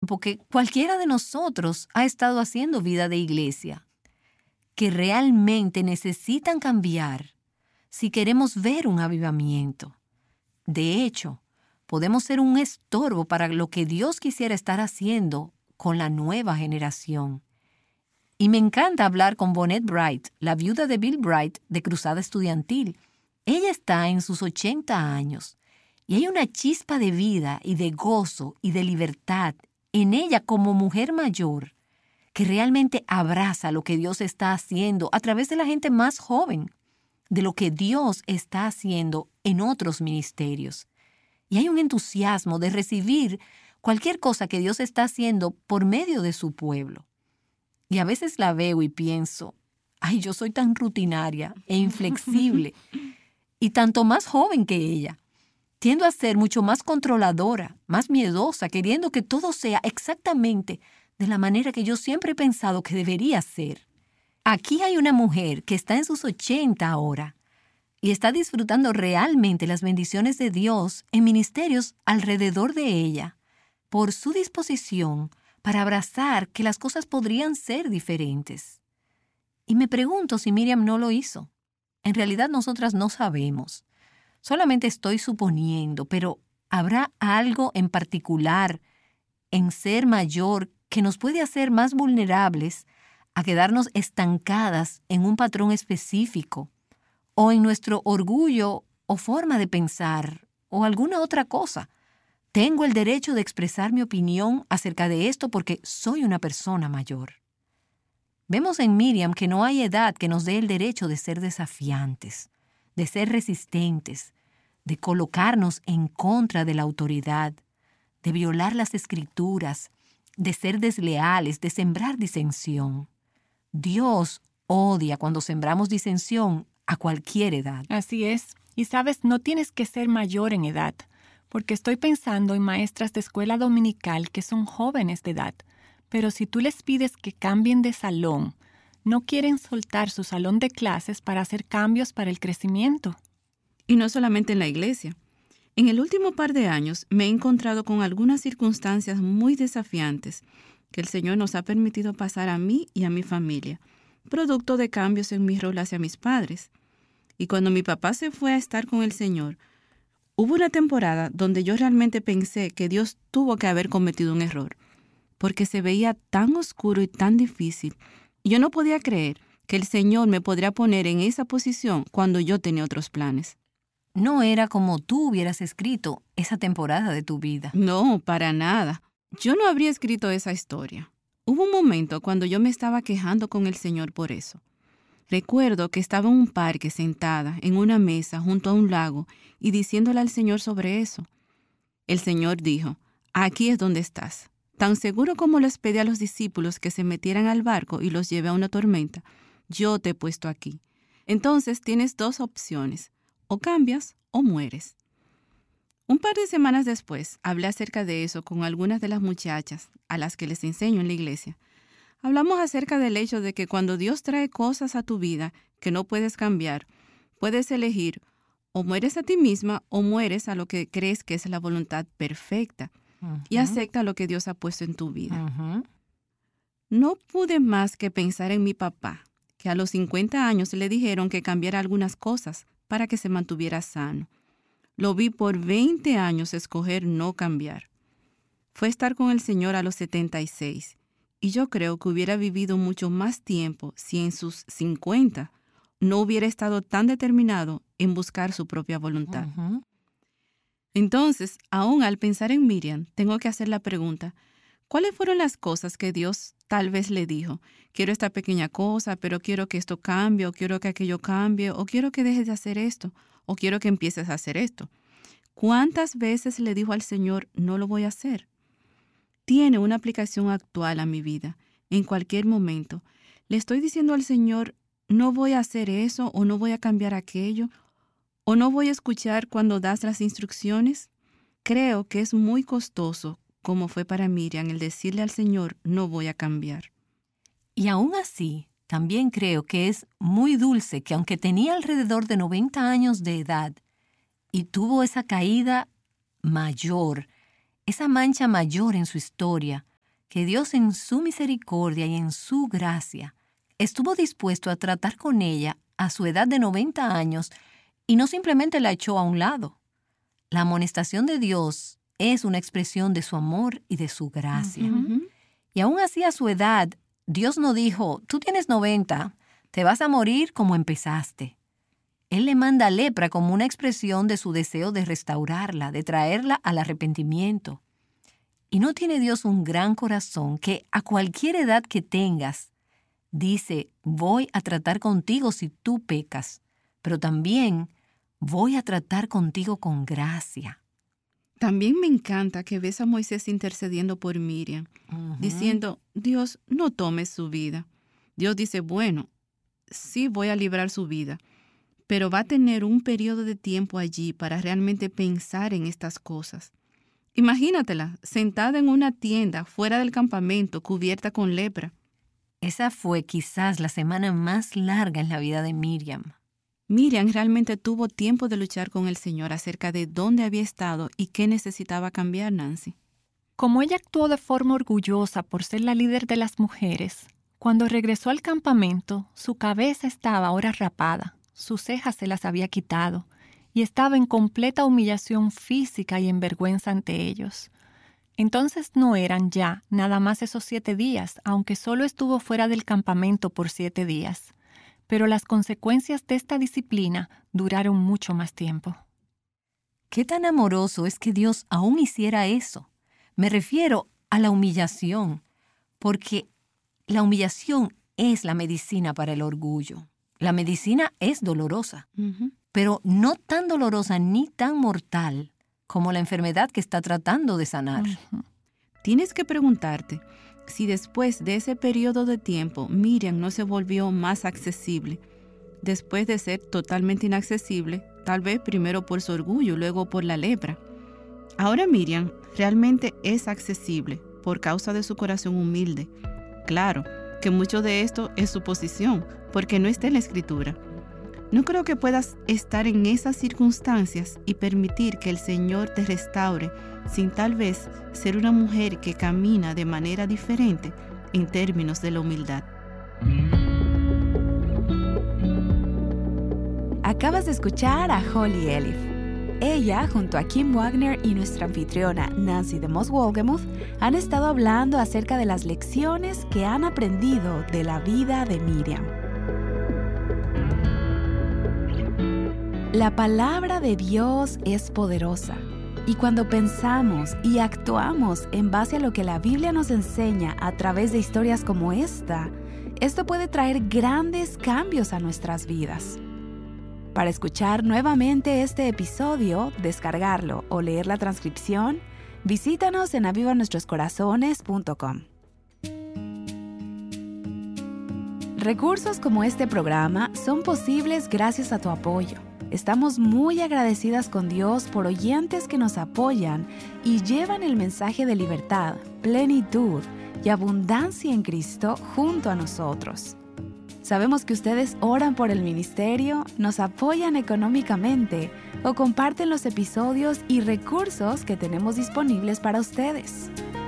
tiempo que cualquiera de nosotros ha estado haciendo vida de iglesia, que realmente necesitan cambiar si queremos ver un avivamiento. De hecho, podemos ser un estorbo para lo que Dios quisiera estar haciendo con la nueva generación. Y me encanta hablar con Bonnet Bright, la viuda de Bill Bright de Cruzada Estudiantil. Ella está en sus 80 años y hay una chispa de vida y de gozo y de libertad en ella como mujer mayor que realmente abraza lo que Dios está haciendo a través de la gente más joven, de lo que Dios está haciendo en otros ministerios. Y hay un entusiasmo de recibir cualquier cosa que Dios está haciendo por medio de su pueblo. Y a veces la veo y pienso, ay, yo soy tan rutinaria e inflexible y tanto más joven que ella. Tiendo a ser mucho más controladora, más miedosa, queriendo que todo sea exactamente de la manera que yo siempre he pensado que debería ser. Aquí hay una mujer que está en sus 80 ahora y está disfrutando realmente las bendiciones de Dios en ministerios alrededor de ella, por su disposición para abrazar que las cosas podrían ser diferentes. Y me pregunto si Miriam no lo hizo. En realidad nosotras no sabemos. Solamente estoy suponiendo, pero ¿habrá algo en particular en ser mayor que nos puede hacer más vulnerables a quedarnos estancadas en un patrón específico, o en nuestro orgullo o forma de pensar, o alguna otra cosa? Tengo el derecho de expresar mi opinión acerca de esto porque soy una persona mayor. Vemos en Miriam que no hay edad que nos dé el derecho de ser desafiantes, de ser resistentes, de colocarnos en contra de la autoridad, de violar las escrituras, de ser desleales, de sembrar disensión. Dios odia cuando sembramos disensión a cualquier edad. Así es. Y sabes, no tienes que ser mayor en edad, porque estoy pensando en maestras de escuela dominical que son jóvenes de edad, pero si tú les pides que cambien de salón, no quieren soltar su salón de clases para hacer cambios para el crecimiento. Y no solamente en la iglesia. En el último par de años me he encontrado con algunas circunstancias muy desafiantes que el Señor nos ha permitido pasar a mí y a mi familia, producto de cambios en mi rol hacia mis padres. Y cuando mi papá se fue a estar con el Señor, hubo una temporada donde yo realmente pensé que Dios tuvo que haber cometido un error, porque se veía tan oscuro y tan difícil. Y yo no podía creer que el Señor me podría poner en esa posición cuando yo tenía otros planes. No era como tú hubieras escrito esa temporada de tu vida. No, para nada. Yo no habría escrito esa historia. Hubo un momento cuando yo me estaba quejando con el Señor por eso. Recuerdo que estaba en un parque sentada en una mesa junto a un lago y diciéndole al Señor sobre eso. El Señor dijo, aquí es donde estás. Tan seguro como les pedí a los discípulos que se metieran al barco y los llevé a una tormenta, yo te he puesto aquí. Entonces tienes dos opciones, o cambias o mueres. Un par de semanas después, hablé acerca de eso con algunas de las muchachas a las que les enseño en la iglesia. Hablamos acerca del hecho de que cuando Dios trae cosas a tu vida que no puedes cambiar, puedes elegir o mueres a ti misma o mueres a lo que crees que es la voluntad perfecta y acepta lo que Dios ha puesto en tu vida. No pude más que pensar en mi papá, que a los 50 años le dijeron que cambiara algunas cosas para que se mantuviera sano. Lo vi por 20 años escoger no cambiar. Fue estar con el Señor a los 76, y yo creo que hubiera vivido mucho más tiempo si en sus 50 no hubiera estado tan determinado en buscar su propia voluntad. Entonces, aún al pensar en Miriam, tengo que hacer la pregunta, ¿cuáles fueron las cosas que Dios tal vez le dijo? Quiero esta pequeña cosa, pero quiero que esto cambie, o quiero que aquello cambie, o quiero que dejes de hacer esto, o quiero que empieces a hacer esto. ¿Cuántas veces le dijo al Señor, no lo voy a hacer? Tiene una aplicación actual a mi vida, en cualquier momento. Le estoy diciendo al Señor, no voy a hacer eso, o no voy a cambiar aquello, o no voy a escuchar cuando das las instrucciones. Creo que es muy costoso, como fue para Miriam, el decirle al Señor, no voy a cambiar. Y aún así, también creo que es muy dulce que aunque tenía alrededor de 90 años de edad y tuvo esa caída mayor, esa mancha mayor en su historia, que Dios en su misericordia y en su gracia estuvo dispuesto a tratar con ella a su edad de 90 años y no simplemente la echó a un lado. La amonestación de Dios es una expresión de su amor y de su gracia. Ujú. Y aún así a su edad, Dios no dijo, tú tienes 90, te vas a morir como empezaste. Él le manda lepra como una expresión de su deseo de restaurarla, de traerla al arrepentimiento. ¿Y no tiene Dios un gran corazón que a cualquier edad que tengas, dice, voy a tratar contigo si tú pecas, pero también voy a tratar contigo con gracia? También me encanta que ves a Moisés intercediendo por Miriam, diciendo, Dios, no tomes su vida. Dios dice, bueno, sí voy a librar su vida, pero va a tener un periodo de tiempo allí para realmente pensar en estas cosas. Imagínatela, sentada en una tienda fuera del campamento, cubierta con lepra. Esa fue quizás la semana más larga en la vida de Miriam. Miriam realmente tuvo tiempo de luchar con el Señor acerca de dónde había estado y qué necesitaba cambiar, Nancy. Como ella actuó de forma orgullosa por ser la líder de las mujeres, cuando regresó al campamento, su cabeza estaba ahora rapada, sus cejas se las había quitado y estaba en completa humillación física y en vergüenza ante ellos. Entonces no eran ya nada más esos 7 días, aunque solo estuvo fuera del campamento por 7 días. Pero las consecuencias de esta disciplina duraron mucho más tiempo. ¿Qué tan amoroso es que Dios aún hiciera eso? Me refiero a la humillación, porque la humillación es la medicina para el orgullo. La medicina es dolorosa, pero no tan dolorosa ni tan mortal como la enfermedad que está tratando de sanar. Tienes que preguntarte si después de ese periodo de tiempo Miriam no se volvió más accesible, después de ser totalmente inaccesible, tal vez primero por su orgullo, luego por la lepra. Ahora Miriam realmente es accesible por causa de su corazón humilde. Claro que mucho de esto es suposición, porque no está en la Escritura. No creo que puedas estar en esas circunstancias y permitir que el Señor te restaure sin tal vez ser una mujer que camina de manera diferente en términos de la humildad. Acabas de escuchar a Holly Elif. Ella, junto a Kim Wagner y nuestra anfitriona Nancy DeMoss Wolgemuth, han estado hablando acerca de las lecciones que han aprendido de la vida de Miriam. La palabra de Dios es poderosa, y cuando pensamos y actuamos en base a lo que la Biblia nos enseña a través de historias como esta, esto puede traer grandes cambios a nuestras vidas. Para escuchar nuevamente este episodio, descargarlo o leer la transcripción, visítanos en avivanuestroscorazones.com. Recursos como este programa son posibles gracias a tu apoyo. Estamos muy agradecidas con Dios por oyentes que nos apoyan y llevan el mensaje de libertad, plenitud y abundancia en Cristo junto a nosotros. Sabemos que ustedes oran por el ministerio, nos apoyan económicamente o comparten los episodios y recursos que tenemos disponibles para ustedes.